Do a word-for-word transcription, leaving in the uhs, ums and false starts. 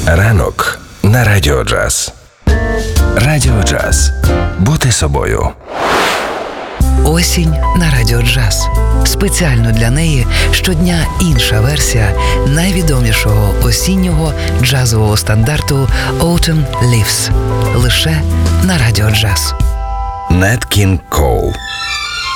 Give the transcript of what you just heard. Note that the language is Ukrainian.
Ранок на Радіо Джаз. Радіо Джаз. Бути собою. Осінь на Радіо Джаз. Спеціально для неї щодня інша версія найвідомішого осіннього джазового стандарту Autumn Leaves. Лише на Радіо Джаз. Нат Кінг Коул.